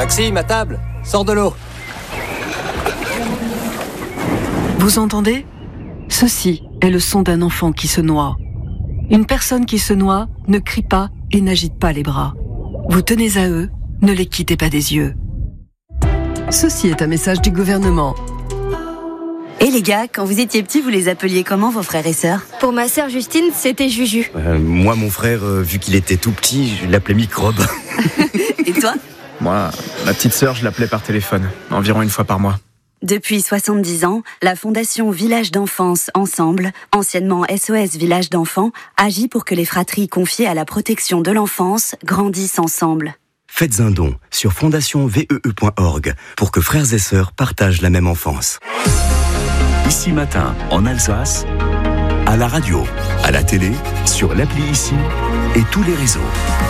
Maxime, à table, sors de l'eau. Vous entendez ? Ceci est le son d'un enfant qui se noie. Une personne qui se noie ne crie pas et n'agite pas les bras. Vous tenez à eux, ne les quittez pas des yeux. Ceci est un message du gouvernement. Et les gars, quand vous étiez petits, vous les appeliez comment vos frères et sœurs ? Pour ma sœur Justine, c'était Juju. Moi, mon frère, vu qu'il était tout petit, je l'appelais Microbe. Et toi ? Moi, ma petite sœur, je l'appelais par téléphone, environ une fois par mois. Depuis 70 ans, la Fondation Village d'Enfance Ensemble, anciennement SOS Village d'Enfants, agit pour que les fratries confiées à la protection de l'enfance grandissent ensemble. Faites un don sur fondationvee.org pour que frères et sœurs partagent la même enfance. Ici Matin, en Alsace, à la radio, à la télé, sur l'appli Ici et tous les réseaux.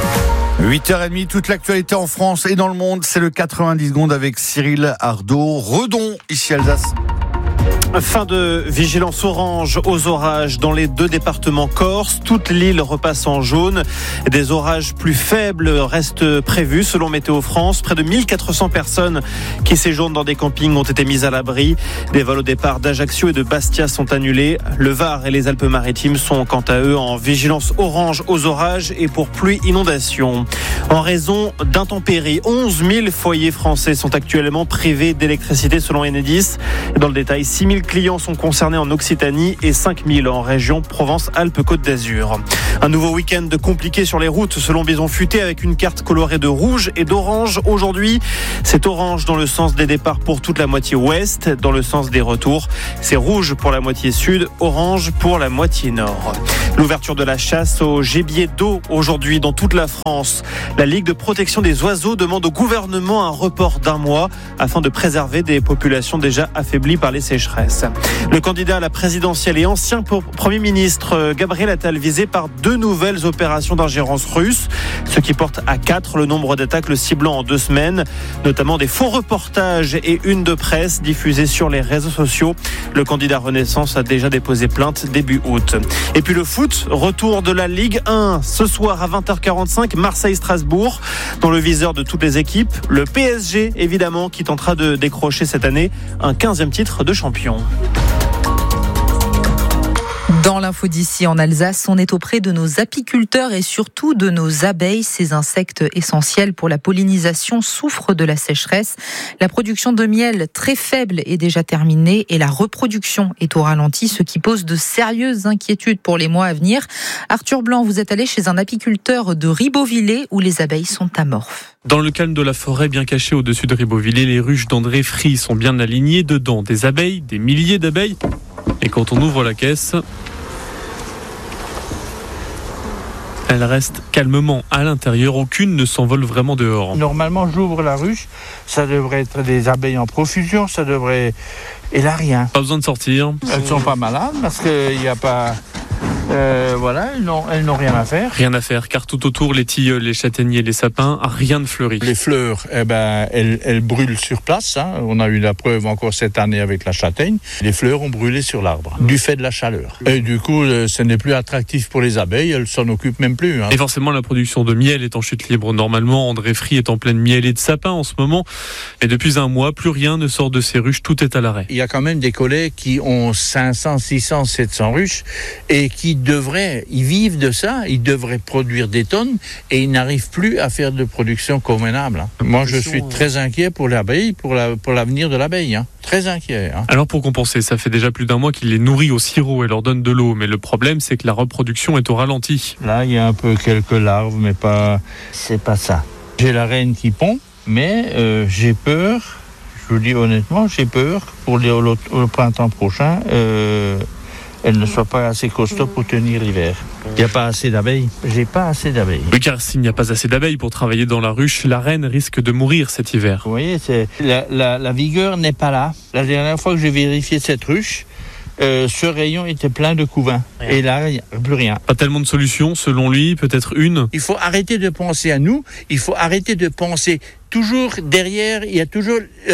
8h30, toute l'actualité en France et dans le monde, c'est le 90 secondes avec Cyril Ardo. Redon, ici Alsace. Fin de vigilance orange aux orages dans les 2 départements corses. Toute l'île repasse en jaune. Des orages plus faibles restent prévus selon Météo France. Près de 1400 personnes qui séjournent dans des campings ont été mises à l'abri. Des vols au départ d'Ajaccio et de Bastia sont annulés. Le Var et les Alpes-Maritimes sont quant à eux en vigilance orange aux orages et pour pluie inondation. En raison d'intempéries, 11 000 foyers français sont actuellement privés d'électricité selon Enedis. Dans le détail, 6 000 clients sont concernés en Occitanie et 5 000 en région Provence-Alpes-Côte d'Azur. Un nouveau week-end compliqué sur les routes selon Bison Futé avec une carte colorée de rouge et d'orange. Aujourd'hui, c'est orange dans le sens des départs pour toute la moitié ouest. Dans le sens des retours, c'est rouge pour la moitié sud, orange pour la moitié nord. L'ouverture de la chasse au gibier d'eau aujourd'hui dans toute la France. La Ligue de protection des oiseaux demande au gouvernement un report d'1 mois afin de préserver des populations déjà affaiblies par les sécheresses. Le candidat à la présidentielle et ancien Premier ministre Gabriel Attal visé par 2 nouvelles opérations d'ingérence russe, ce qui porte à 4 le nombre d'attaques le ciblant en 2 semaines, notamment des faux reportages et une de presse diffusée sur les réseaux sociaux. Le candidat Renaissance a déjà déposé plainte début août. Et puis le foot, retour de la Ligue 1 ce soir à 20h45, Marseille-Strasbourg. Dans le viseur de toutes les équipes, le PSG évidemment qui tentera de décrocher cette année un 15e titre de champion. Dans l'info d'ici en Alsace, on est auprès de nos apiculteurs et surtout de nos abeilles. Ces insectes essentiels pour la pollinisation souffrent de la sécheresse. La production de miel très faible est déjà terminée et la reproduction est au ralenti, ce qui pose de sérieuses inquiétudes pour les mois à venir. Arthur Blanc, vous êtes allé chez un apiculteur de Ribeauvillé où les abeilles sont amorphes. Dans le calme de la forêt bien cachée au-dessus de Ribeauvillé, les ruches d'André Fry sont bien alignées. Dedans, des abeilles, des milliers d'abeilles. Et quand on ouvre la caisse, elles restent calmement à l'intérieur. Aucune ne s'envole vraiment dehors. Normalement, j'ouvre la ruche. Ça devrait être des abeilles en profusion. Ça devrait... Et là, rien. Pas besoin de sortir. Elles ne sont pas malades parce qu'il n'y a pas... voilà, elles n'ont rien à faire. Rien à faire, car tout autour, les tilleuls, les châtaigniers, les sapins, rien ne fleurit. Les fleurs, elles brûlent sur place. Hein. On a eu la preuve encore cette année avec la châtaigne. Les fleurs ont brûlé sur l'arbre, du fait de la chaleur. Et du coup, ce n'est plus attractif pour les abeilles, elles s'en occupent même plus. Hein. Et forcément, la production de miel est en chute libre. Normalement, André Fry est en pleine miel et de sapins en ce moment. Et depuis 1 mois, plus rien ne sort de ces ruches, tout est à l'arrêt. Il y a quand même des collègues qui ont 500, 600, 700 ruches et qui ils vivent de ça, ils devraient produire des tonnes et ils n'arrivent plus à faire de production convenable. Hein. Moi, je suis très inquiet pour l'abeille, pour l'avenir de l'abeille. Hein. Très inquiet. Hein. Alors pour compenser, ça fait déjà plus d'1 mois qu'il les nourrit au sirop et leur donne de l'eau. Mais le problème, c'est que la reproduction est au ralenti. Là, il y a un peu quelques larves, mais c'est pas ça. J'ai la reine qui pond, mais j'ai peur, je vous dis honnêtement, j'ai peur pour le printemps prochain. Elle ne soit pas assez costaud pour tenir l'hiver. Il n'y a pas assez d'abeilles. J'ai pas assez d'abeilles. Oui, car s'il n'y a pas assez d'abeilles pour travailler dans la ruche, la reine risque de mourir cet hiver. Vous voyez, la vigueur n'est pas là. La dernière fois que j'ai vérifié cette ruche, ce rayon était plein de couvains. Et là, plus rien. Pas tellement de solutions, selon lui, peut-être une. Il faut arrêter de penser à nous. Il faut arrêter de penser toujours derrière. Il y a toujours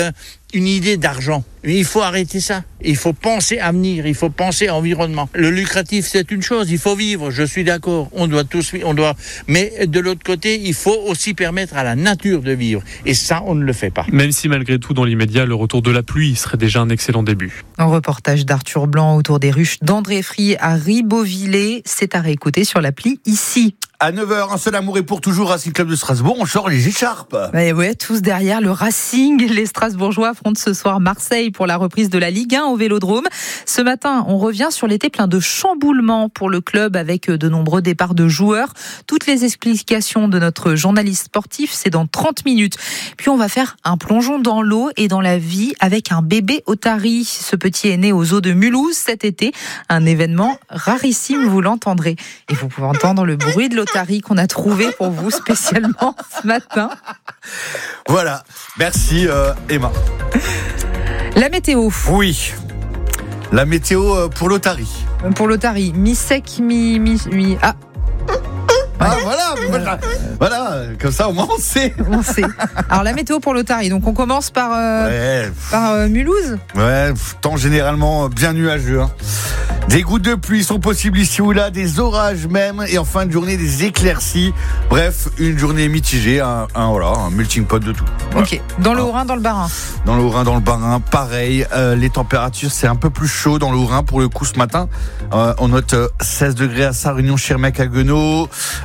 une idée d'argent. Il faut arrêter ça. Il faut penser avenir, il faut penser environnement. Le lucratif, c'est une chose, il faut vivre, je suis d'accord. On doit tous vivre, mais de l'autre côté, il faut aussi permettre à la nature de vivre. Et ça, on ne le fait pas. Même si malgré tout, dans l'immédiat, le retour de la pluie serait déjà un excellent début. Un reportage d'Arthur Blanc autour des ruches d'André Frie à Ribeauvillé. C'est à réécouter sur l'appli ici. À 9h, un seul amour et pour toujours, Racing Club de Strasbourg, on sort les écharpes. Ouais, tous derrière le Racing. Les Strasbourgeois affrontent ce soir Marseille pour la reprise de la Ligue 1 au Vélodrome. Ce matin, on revient sur l'été plein de chamboulements pour le club avec de nombreux départs de joueurs. Toutes les explications de notre journaliste sportif, c'est dans 30 minutes. Puis on va faire un plongeon dans l'eau et dans la vie avec un bébé otari. Ce petit est né aux eaux de Mulhouse cet été. Un événement rarissime, vous l'entendrez. Et vous pouvez entendre le bruit de l'otari qu'on a trouvé pour vous spécialement ce matin. Voilà, merci Emma. La météo. Oui, la météo pour l'otari. Pour l'otari, mi-sec, mi... Ah voilà, comme ça au moins on sait. On sait. Alors la météo pour l'otari, donc on commence par Mulhouse. Ouais, temps généralement bien nuageux. Des gouttes de pluie sont possibles ici ou là, des orages même, et en fin de journée des éclaircies. Bref, une journée mitigée, un melting pot de tout. Voilà. Ok. Dans le Haut-Rhin, dans le Bas-Rhin. Dans le Haut-Rhin, dans le Bas-Rhin, pareil. Les températures, c'est un peu plus chaud dans le Haut-Rhin pour le coup ce matin. On note 16 degrés à Sarre-Union, Schirmeck, à Guenot.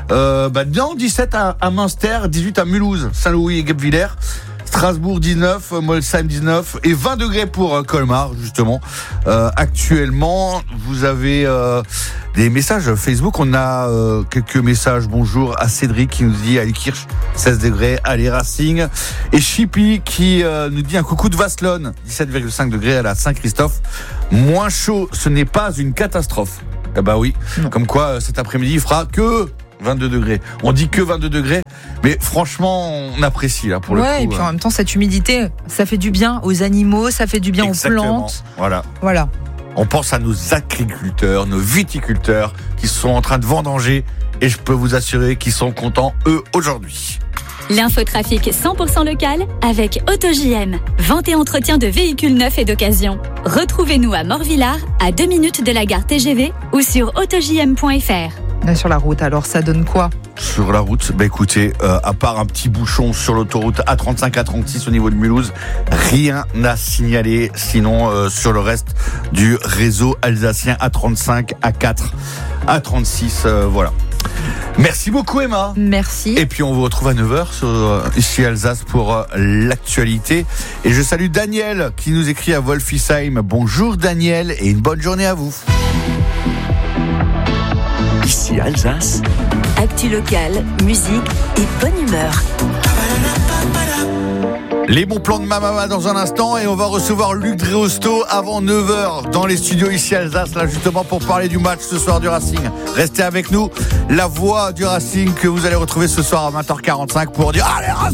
17 à Münster, 18 à Mulhouse, Saint-Louis et Guebwiller. Strasbourg 19, Molsheim 19 et 20 degrés pour Colmar justement. Actuellement, vous avez des messages Facebook. On a quelques messages. Bonjour à Cédric qui nous dit à Kirch 16 degrés, allez Racing. Et Chippy qui nous dit un coucou de Vasselonne, 17,5 degrés à la Saint-Christophe. Moins chaud, ce n'est pas une catastrophe. Eh bah oui, non. Comme quoi cet après-midi il fera que 22 degrés. On dit que 22 degrés, mais franchement, on apprécie là pour le coup. Ouais, et puis en même temps, cette humidité, ça fait du bien aux animaux, ça fait du bien Exactement. Aux plantes. Voilà. On pense à nos agriculteurs, nos viticulteurs qui sont en train de vendanger et je peux vous assurer qu'ils sont contents eux aujourd'hui. L'infotrafic 100% local avec AutoJM. Vente et entretien de véhicules neufs et d'occasion. Retrouvez-nous à Morvillard, à 2 minutes de la gare TGV ou sur autojm.fr. Sur la route, alors ça donne quoi ? Sur la route, écoutez, à part un petit bouchon sur l'autoroute A35, A36 au niveau de Mulhouse, rien à signaler. Sinon, sur le reste du réseau alsacien A35, A4, A36, voilà. Merci beaucoup Emma. Merci. Et puis on vous retrouve à 9h ici à Alsace pour l'actualité. Et je salue Daniel qui nous écrit à Wolfisheim. Bonjour Daniel et une bonne journée à vous. Ici Alsace. Actu locale, musique et bonne humeur. Les bons plans de Mamama dans un instant et on va recevoir Luc Dréosto avant 9h dans les studios ici à Alsace, là justement pour parler du match ce soir du Racing. Restez avec nous, la voix du Racing que vous allez retrouver ce soir à 20h45 pour dire allez Racing.